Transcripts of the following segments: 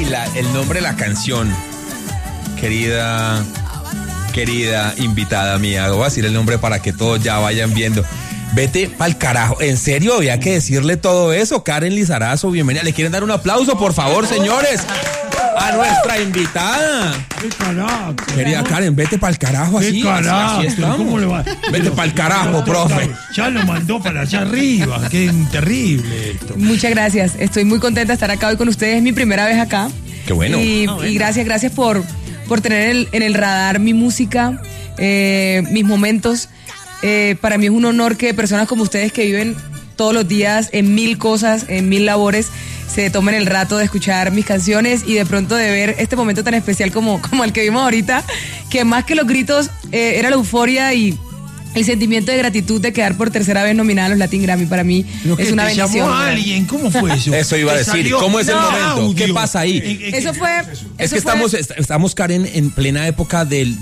el nombre de la canción, querida invitada mía, voy a decir el nombre para que todos ya vayan viendo. Vete pa'l carajo. ¿En serio había que decirle todo eso? Karen Lizarazo, bienvenida. ¿Le quieren dar un aplauso, por favor, señores? A nuestra invitada. ¡Qué carajo! Querida Karen, vete pa'l carajo así. ¡Qué carajo! Así estamos. ¿Cómo le va? Vete pa'l carajo, profe. Ya lo mandó para allá arriba. ¡Qué terrible esto! Muchas gracias. Estoy muy contenta de estar acá hoy con ustedes. Es mi primera vez acá. Qué bueno. Y gracias por tener en el radar mi música, mis momentos. Para mí es un honor que personas como ustedes que viven todos los días en 1000 cosas, en 1000 labores, se tomen el rato de escuchar mis canciones y de pronto de ver este momento tan especial como el que vimos ahorita, que más que los gritos era la euforia y el sentimiento de gratitud de quedar por tercera vez nominada a los Latin Grammy. Para mí es una bendición. ¿Llamó a alguien? ¿Cómo fue eso? Eso iba a decir. ¿Cómo es el momento? Audio. ¿Qué pasa ahí? Eso fue... Es que estamos, Karen, en plena época del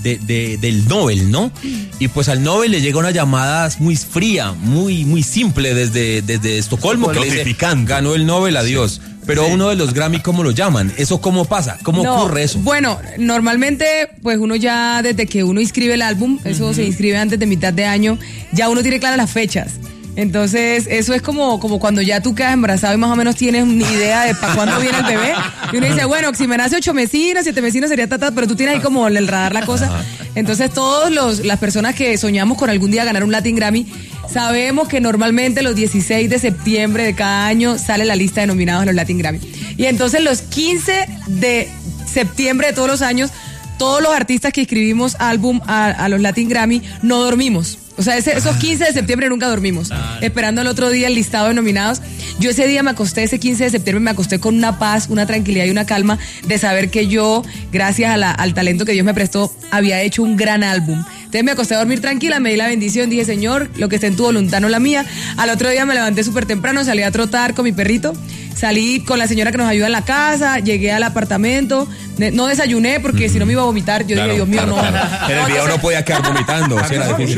Nobel, ¿no? Y pues al Nobel le llega una llamada muy fría, muy simple desde Estocolmo, que le dice, ganó el Nobel, adiós. Pero uno de los Grammy, ¿cómo lo llaman? ¿Eso cómo pasa? ¿Cómo ocurre eso? Bueno, normalmente, pues uno ya desde que uno inscribe el álbum, eso se inscribe antes de mitad de año, ya uno tiene claras las fechas. Entonces, eso es como cuando ya tú quedas embarazado y más o menos tienes una idea de para cuándo viene el bebé. Y uno dice, bueno, si me nace 8 mesinos, 7 mesinos sería pero tú tienes ahí como el radar la cosa. Entonces, las personas que soñamos con algún día ganar un Latin Grammy, sabemos que normalmente los 16 de septiembre de cada año sale la lista de nominados a los Latin Grammy. Y entonces los 15 de septiembre de todos los años, todos los artistas que escribimos álbum a los Latin Grammy no dormimos. O sea, esos 15 de septiembre nunca dormimos, esperando el otro día el listado de nominados. Yo ese día ese 15 de septiembre me acosté con una paz, una tranquilidad y una calma de saber que yo, gracias al talento que Dios me prestó, había hecho un gran álbum. Entonces me acosté a dormir tranquila, me di la bendición, dije, Señor, lo que esté en tu voluntad, no la mía. Al otro día me levanté súper temprano, salí a trotar con mi perrito, salí con la señora que nos ayuda en la casa, llegué al apartamento, no desayuné porque si no me iba a vomitar, yo dije, Dios mío, no. En el video no podía quedar vomitando, si era difícil.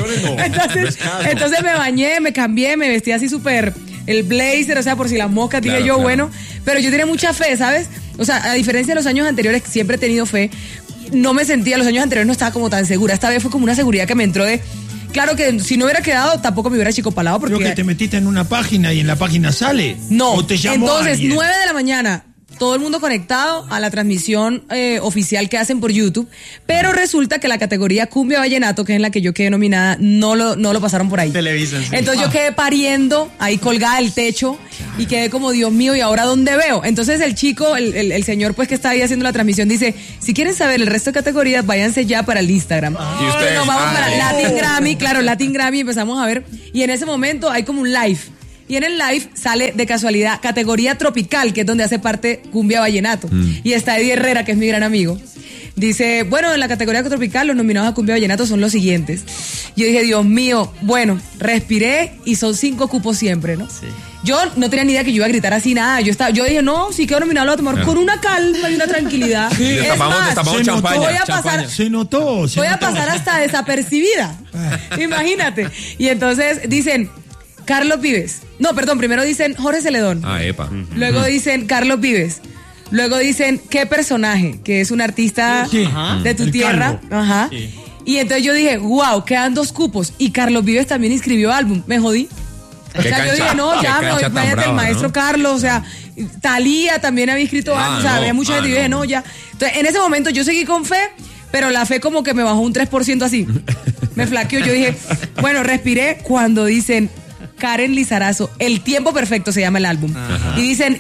Entonces me bañé, me cambié, me vestí así súper, el blazer, o sea, por si las moscas, dije yo, bueno, pero yo tenía mucha fe, ¿sabes? O sea, a diferencia de los años anteriores, siempre he tenido fe, no me sentía, los años anteriores no estaba como tan segura, esta vez fue como una seguridad que me entró de... Claro que si no hubiera quedado, tampoco me hubiera chicopalado porque... Creo que te metiste en una página y en la página sale. No, ¿O te llamó entonces alguien? 9 de la mañana, todo el mundo conectado a la transmisión oficial que hacen por YouTube, pero resulta que la categoría Cumbia Vallenato, que es en la que yo quedé nominada, no lo pasaron por ahí. Televisan, sí. Entonces yo quedé pariendo, ahí colgada del techo, y quedé como, Dios mío, ¿y ahora dónde veo? Entonces el chico, el señor pues que está ahí haciendo la transmisión, dice, si quieren saber el resto de categorías, váyanse ya para el Instagram. Y ustedes, nos vamos para Latin Grammy, claro, Latin Grammy, empezamos a ver, y en ese momento hay como un live. Y en el live sale de casualidad categoría tropical, que es donde hace parte Cumbia Vallenato. Y está Eddie Herrera, que es mi gran amigo. Dice, bueno, en la categoría tropical los nominados a Cumbia Vallenato son los siguientes. Yo dije, Dios mío, bueno, respiré y son 5 cupos siempre, ¿no? Sí. Yo no tenía ni idea que yo iba a gritar así, nada. Yo dije, no, si quedo nominado lo voy a tomar con una calma y una tranquilidad. Sí, destapamos champaña. Se notó. Voy a pasar hasta desapercibida. Imagínate. Y entonces dicen... Carlos Vives. No, perdón, primero dicen Jorge Celedón. Epa. Luego dicen Carlos Vives. Luego dicen qué personaje, que es un artista de tu tierra. Calvo. Ajá. Sí. Y entonces yo dije, wow, quedan 2 cupos. Y Carlos Vives también inscribió álbum. Me jodí. O sea, yo dije, no, ya, váyate el maestro, ¿no? Carlos, o sea, Thalía también había escrito álbum, o sea, había mucha gente. Yo dije, no, ya. Entonces, en ese momento yo seguí con fe, pero la fe como que me bajó un 3% así. Me flaqueó. Yo dije, bueno, respiré cuando dicen Karen Lizarazo, El Tiempo Perfecto se llama el álbum. Ajá. Y dicen,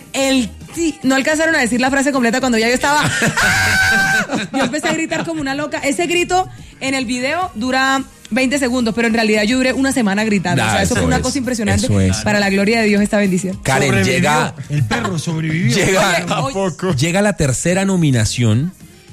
no alcanzaron a decir la frase completa cuando ya yo estaba... Yo empecé a gritar como una loca. Ese grito en el video dura 20 segundos, pero en realidad yo duré una semana gritando. O sea, eso fue una cosa impresionante. Para la gloria de Dios, esta bendición. Karen, llega... El perro sobrevivió. Llega la tercera nominación.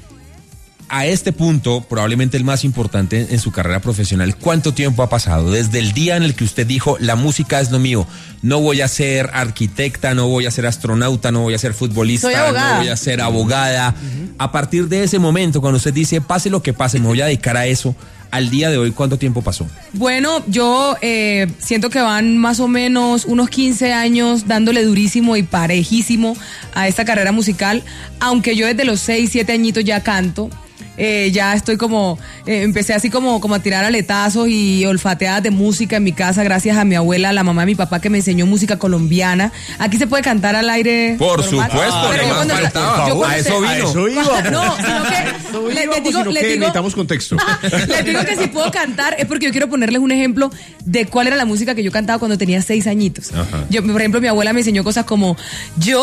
A este punto, probablemente el más importante en su carrera profesional, ¿cuánto tiempo ha pasado? Desde el día en el que usted dijo, la música es lo mío, no voy a ser arquitecta, no voy a ser astronauta, no voy a ser futbolista, no voy a ser abogada. A partir de ese momento, cuando usted dice, pase lo que pase, me voy a dedicar a eso, al día de hoy, ¿cuánto tiempo pasó? Bueno, yo siento que van más o menos unos 15 años dándole durísimo y parejísimo a esta carrera musical, aunque yo desde los 6, 7 añitos ya canto. Ya estoy como, empecé así como a tirar aletazos y olfateadas de música en mi casa gracias a mi abuela, la mamá de mi papá que me enseñó música colombiana. Aquí se puede cantar al aire. Por normal? supuesto, Pero no yo más cuando- faltaba. yo cuando A eso se- vino. Eso iba. No, sino que les digo, necesitamos contexto. les digo que si puedo cantar es porque yo quiero ponerles un ejemplo de cuál era la música que yo cantaba cuando tenía 6 añitos. Ajá. Yo, por ejemplo, mi abuela me enseñó cosas como yo